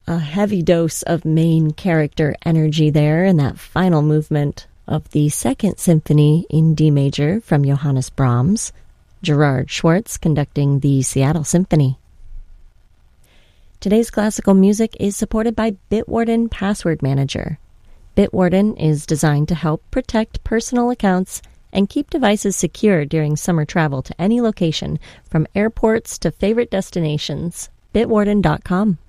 A heavy dose of main character energy there in that final movement of the Second Symphony in D major from Johannes Brahms. Gerard Schwartz conducting the Seattle Symphony. Today's classical music is supported by Bitwarden Password Manager. Bitwarden is designed to help protect personal accounts and keep devices secure during summer travel to any location, from airports to favorite destinations. Bitwarden.com.